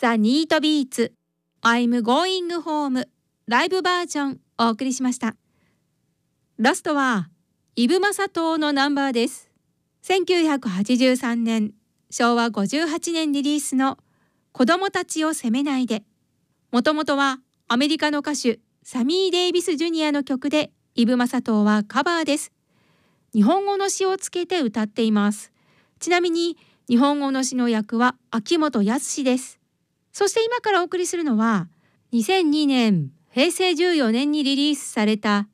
ザ・ニートビーツ I'm Going Home ライブバージョンお送りしました。ラストはイブ・マサトのナンバーです。1983年昭和58年リリースの子供たちを責めないで。もともとはアメリカの歌手サミー・デイビス・ジュニアの曲でイブ・マサトはカバーです。日本語の詩をつけて歌っています。ちなみに日本語の詩の役は秋元康です。そして今からお送りするのは2002年平成14年にリリースされた